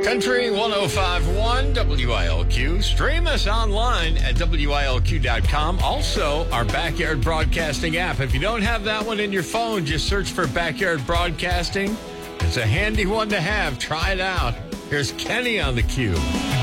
Country 105.1 WILQ. Stream us online at WILQ.com. Also, our Backyard Broadcasting app. If you don't have that one in your phone, just search for Backyard Broadcasting. It's a handy one to have. Try it out. Here's Kenny on the Q.